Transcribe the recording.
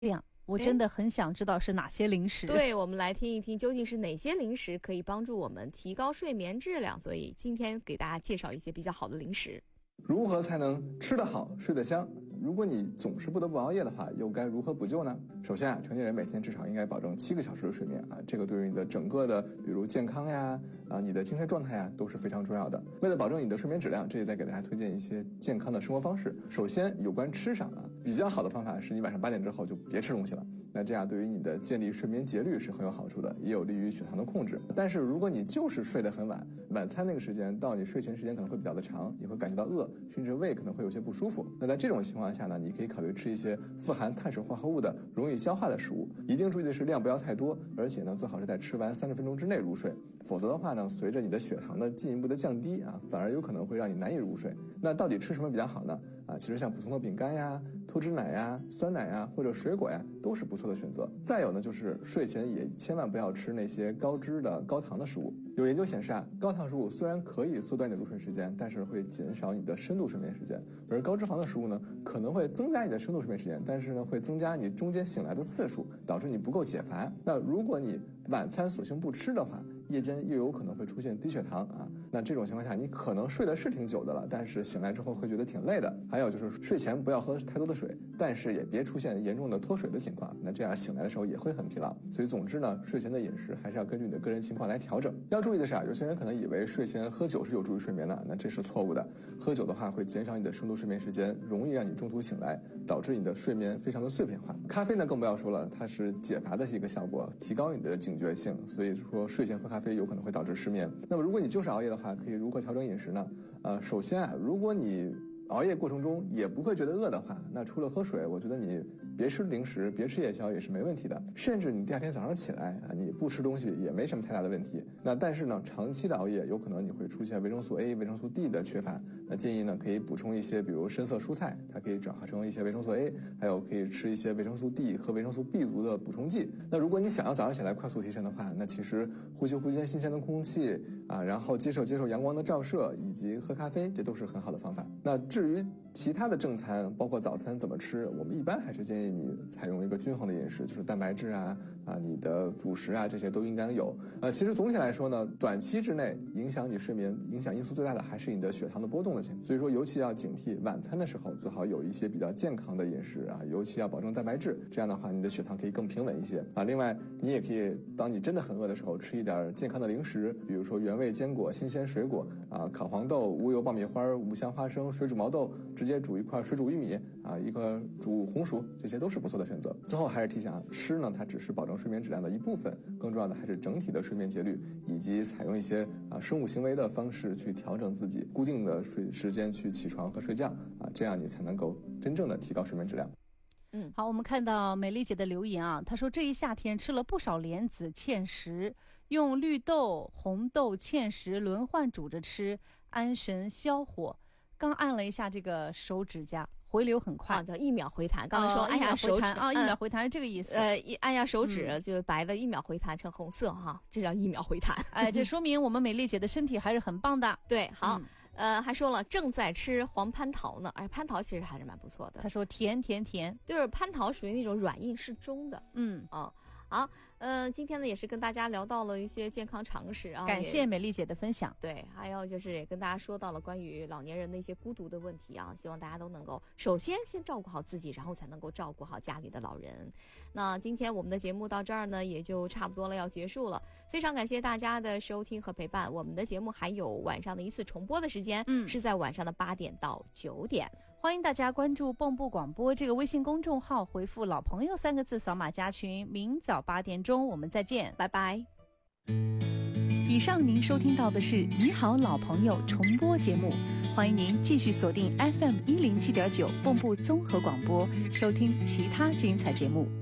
量。我真的很想知道是哪些零食。 对，我们来听一听究竟是哪些零食可以帮助我们提高睡眠质量。所以今天给大家介绍一些比较好的零食。 如何才能吃得好睡得香？如果你总是不得不熬夜的话，又该如何补救呢？首先成年人每天至少应该保证7个小时的睡眠这个对于你的整个的比如健康呀你的精神状态呀都是非常重要的。为了保证你的睡眠质量，这里再给大家推荐一些健康的生活方式。首先有关吃上比较好的方法是你晚上8点之后就别吃东西了，那这样对于你的建立睡眠节律是很有好处的，也有利于血糖的控制。但是如果你就是睡得很晚，晚餐那个时间到你睡前时间可能会比较的长，你会感觉到饿，甚至胃可能会有些不舒服。那在这种情况下呢，你可以考虑吃一些富含碳水化合物的容易消化的食物。一定注意的是量不要太多，而且呢最好是在吃完30分钟之内入睡，否则的话呢，随着你的血糖的进一步的降低反而有可能会让你难以入睡。那到底吃什么比较好呢？其实像普通的饼干呀、脱脂奶呀、酸奶呀或者水果呀都是不错的选择。再有呢，就是睡前也千万不要吃那些高脂的高糖的食物。有研究显示高糖食物虽然可以缩短你的入睡时间，但是会减少你的深度睡眠时间。而高脂肪的食物呢，可能会增加你的深度睡眠时间，但是呢会增加你中间醒来的次数，导致你不够解乏。那如果你晚餐索性不吃的话，夜间又有可能会出现低血糖那这种情况下你可能睡的是挺久的了，但是醒来之后会觉得挺累的。还有就是睡前不要喝太多的水，但是也别出现严重的脱水的情况，那这样醒来的时候也会很疲劳。所以总之呢，睡前的饮食还是要根据你的个人情况来调整。要注意的是有些人可能以为睡前喝酒是有助于睡眠的，那这是错误的。喝酒的话会减少你的深度睡眠时间，容易让你中途醒来，导致你的睡眠非常的碎片化。咖啡呢更不要说了，它是解乏的一个效果，提高你的警觉性，所以说睡前喝咖啡有可能会导致失眠。那么如果你就是熬夜的话，可以如何调整饮食呢？首先如果你熬夜过程中也不会觉得饿的话，那除了喝水，我觉得你别吃零食，别吃夜宵也是没问题的。甚至你第二天早上起来你不吃东西也没什么太大的问题。那但是呢，长期的熬夜有可能你会出现维生素 A、维生素 D 的缺乏。那建议呢可以补充一些，比如深色蔬菜，它可以转化成一些维生素 A， 还有可以吃一些维生素 D 和维生素 B 族的补充剂。那如果你想要早上起来快速提神的话，那其实呼吸新鲜的空气然后接受阳光的照射，以及喝咖啡，这都是很好的方法。那至于其他的正餐，包括早餐怎么吃，我们一般还是建议你采用一个均衡的饮食，就是蛋白质你的主食这些都应该有。其实总体来说呢，短期之内影响你睡眠影响因素最大的还是你的血糖的波动的情况。所以说尤其要警惕晚餐的时候最好有一些比较健康的饮食尤其要保证蛋白质，这样的话你的血糖可以更平稳一些另外你也可以当你真的很饿的时候吃一点健康的零食，比如说原味坚果、新鲜水果烤黄豆、无油爆米花、五香花生、水煮毛豆，直接煮一块水煮玉米一个煮红薯，这些都是不错的选择。最后还是提醒吃呢它只是保证睡眠质量的一部分，更重要的还是整体的睡眠节律，以及采用一些生物行为的方式去调整自己固定的睡时间去起床和睡觉这样你才能够真正的提高睡眠质量。 好，我们看到美丽姐的留言她说这一夏天吃了不少莲子芡实，用绿豆、红豆、芡实轮换煮着吃，安神消火。刚按了一下这个手指甲，回流很快叫1秒回弹。刚才说按下手指 1秒回弹是这个意思。 按下手指就白的1秒回弹成红色这叫1秒回弹。 这说明我们美丽姐的身体还是很棒的。 对，好。还说了正在吃黄蟠桃呢，蟠桃其实还是蛮不错的。 他说甜， 就是蟠桃属于那种软硬适中的。好，今天呢也是跟大家聊到了一些健康常识感谢美丽姐的分享。 对，还有就是也跟大家说到了关于老年人的一些孤独的问题希望大家都能够首先照顾好自己，然后才能够照顾好家里的老人。那今天我们的节目到这儿呢也就差不多了，要结束了。非常感谢大家的收听和陪伴，我们的节目还有晚上的一次重播的时间，是在晚上的8点到9点。 欢迎大家关注蚌埠广播这个微信公众号，回复老朋友3个字扫码加群，明早8点钟我们再见， 拜拜。 以上您收听到的是你好老朋友重播节目，欢迎您继续锁定 FM107.9 蚌埠综合广播，收听其他精彩节目。